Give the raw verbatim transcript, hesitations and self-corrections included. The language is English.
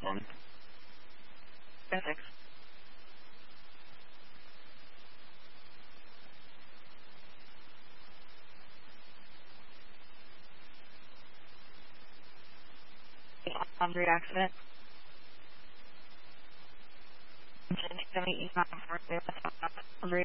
one. Perfect. On route accident. Seventy-eight, not for